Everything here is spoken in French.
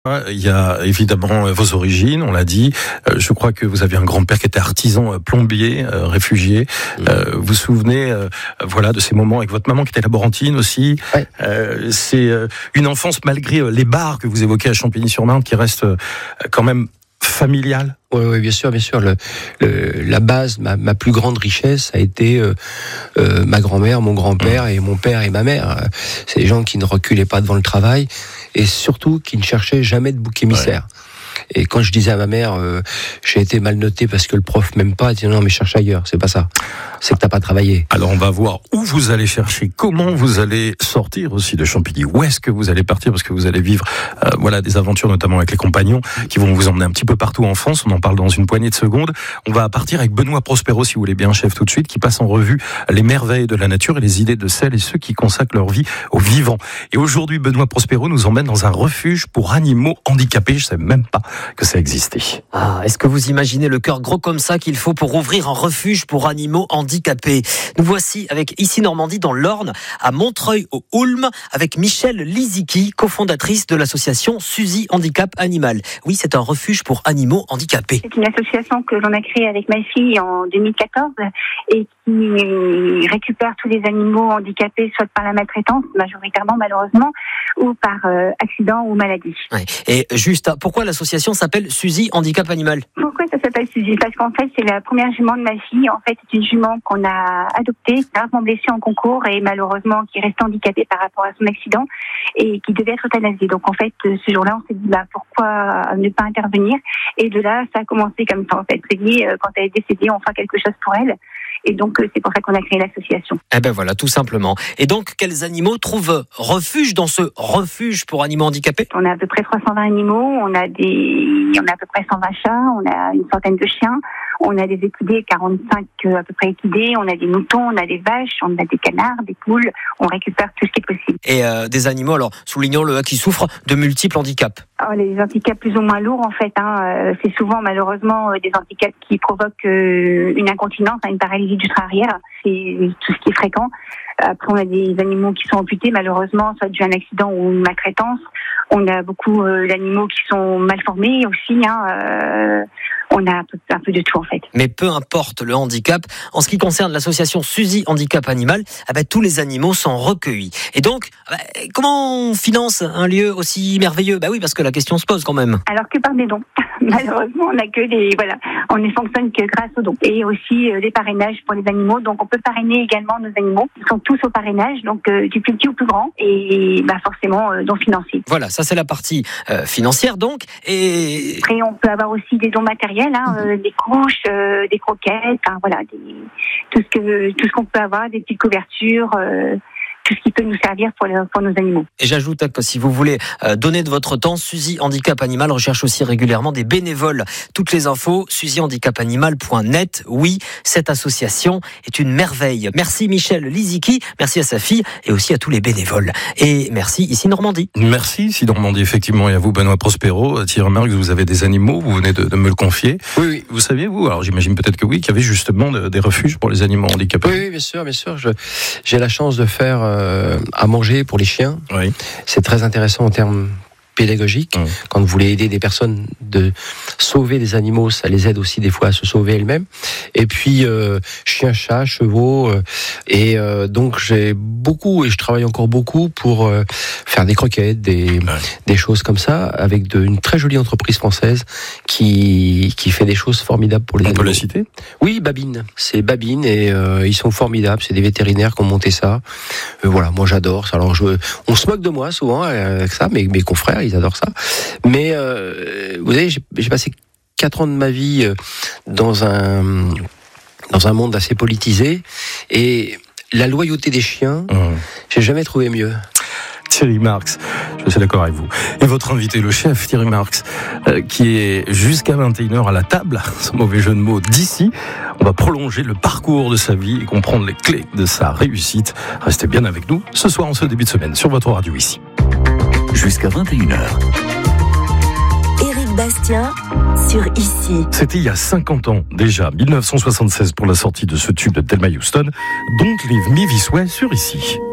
Il y a évidemment vos origines, on l'a dit. Je crois que vous avez un grand-père qui était artisan plombier, réfugié. Vous vous souvenez, voilà, de ces moments avec votre maman qui était laborantine aussi. Ouais. C'est une enfance malgré les bars que vous évoquez à Champigny-sur-Marne qui reste quand même familiale. Oui, bien sûr. La base, ma plus grande richesse a été ma grand-mère, mon grand-père et mon père et ma mère. C'est des gens qui ne reculaient pas devant le travail et surtout qui ne cherchaient jamais de bouc émissaire. Ouais. Et quand je disais à ma mère, j'ai été mal noté parce que le prof m'aime pas, elle disait non mais cherche ailleurs, c'est pas ça. C'est que t'as pas travaillé. Alors on va voir où vous allez chercher, comment vous allez sortir aussi de Champigny, où est-ce que vous allez partir, parce que vous allez vivre voilà, des aventures notamment avec les compagnons qui vont vous emmener un petit peu partout en France, on en parle dans une poignée de secondes. On va partir avec Benoît Prospero, si vous voulez bien, chef, tout de suite, qui passe en revue les merveilles de la nature et les idées de celles et ceux qui consacrent leur vie aux vivants. Et aujourd'hui, Benoît Prospero nous emmène dans un refuge pour animaux handicapés, je savais même pas que ça existait. Ah, est-ce que vous imaginez le cœur gros comme ça qu'il faut pour ouvrir un refuge pour animaux handicapés? Nous voici avec Ici Normandie dans l'Orne, à Montreuil-au-Houlme, avec Michèle Lizicki, cofondatrice de l'association Suzy Handicap Animal. Oui, c'est un refuge pour animaux handicapés. C'est une association que l'on a créée avec ma fille en 2014 et qui récupère tous les animaux handicapés, soit par la maltraitance, majoritairement malheureusement, ou par accident ou maladie. Ouais. Et juste, pourquoi l'association s'appelle Suzy Handicap Animal? Pourquoi ça s'appelle Suzy? Parce qu'en fait, c'est la première jument de ma fille. En fait, c'est une jument qu'on a adoptée, gravement blessée en concours et malheureusement qui reste handicapée par rapport à son accident et qui devait être euthanasiée. Donc en fait, ce jour-là, on s'est dit pourquoi ne pas intervenir? Et de là, ça a commencé comme ça en fait. Quand elle est décédée, on fera quelque chose pour elle. Et donc, c'est pour ça qu'on a créé l'association. Eh ben voilà, tout simplement. Et donc, quels animaux trouvent refuge dans ce refuge pour animaux handicapés? On a à peu près 320 animaux, on a à peu près 120 chats, on a une centaine de chiens, on a des équidés, 45 à peu près équidés, on a des moutons, on a des vaches, on a des canards, des poules, on récupère tout ce qui est possible. Et des animaux, alors, soulignons-le, qui souffrent de multiples handicaps. Les handicaps plus ou moins lourds, en fait, c'est souvent malheureusement des handicaps qui provoquent une incontinence, une paralysie du train arrière. C'est tout ce qui est fréquent. Après, on a des animaux qui sont amputés, malheureusement, soit dû à un accident ou une maltraitance. On a beaucoup d'animaux qui sont mal formés aussi. On a un peu de tout, en fait. Mais peu importe le handicap, en ce qui concerne l'association Suzy Handicap Animal, tous les animaux sont recueillis. Et donc, comment on finance un lieu aussi merveilleux? Oui, parce que la question se pose quand même. Alors que par des dons. Malheureusement, on n'a que on ne fonctionne que grâce aux dons. Et aussi les parrainages pour les animaux. Donc, on peut parrainer également nos animaux. Ils sont tous au parrainage, donc du plus petit au plus grand. Et forcément, dons financiers. Voilà, ça c'est la partie financière donc. Et après, on peut avoir aussi des dons matériels, des couches, des croquettes, tout ce qu'on peut avoir, des petites couvertures. Tout ce qui peut nous servir pour nos animaux. Et j'ajoute que si vous voulez donner de votre temps, Suzy Handicap Animal recherche aussi régulièrement des bénévoles. Toutes les infos, suzyhandicapanimal.net. Oui, cette association est une merveille. Merci Michèle Lizicki, merci à sa fille et aussi à tous les bénévoles. Et merci Ici Normandie. Merci Ici Normandie, effectivement, et à vous Benoît Prospero. Thierry Marx, vous avez des animaux, vous venez de me le confier. Oui. Vous saviez, vous, alors j'imagine peut-être que oui, qu'il y avait justement des refuges pour les animaux handicapés. Oui, bien sûr. J'ai la chance de faire à manger pour les chiens. Oui. C'est très intéressant en termes pédagogiques. Quand vous voulez aider des personnes de sauver des animaux, ça les aide aussi des fois à se sauver elles-mêmes. Et puis chiens, chats, chevaux. Donc j'ai beaucoup et je travaille encore beaucoup pour faire des croquettes, des choses comme ça, avec une très jolie entreprise française qui fait des choses formidables pour les animaux. On peut la citer ? Oui, Babine. C'est Babine et ils sont formidables. C'est des vétérinaires qui ont monté ça. Voilà, moi j'adore ça. Alors on se moque de moi souvent avec ça, mais mes confrères ils adorent ça. Mais vous savez, j'ai passé 4 ans de ma vie dans un monde assez politisé et la loyauté des chiens, j'ai jamais trouvé mieux. Thierry Marx, je suis d'accord avec vous. Et votre invité, le chef Thierry Marx, qui est jusqu'à 21h à la table, ce mauvais jeu de mots d'ici. On va prolonger le parcours de sa vie et comprendre les clés de sa réussite. Restez bien avec nous ce soir en ce début de semaine sur votre radio ici. Jusqu'à 21h. Éric Bastien sur Ici. C'était il y a 50 ans déjà, 1976 pour la sortie de ce tube de Thelma Houston, Don't Leave Me This Way sur Ici.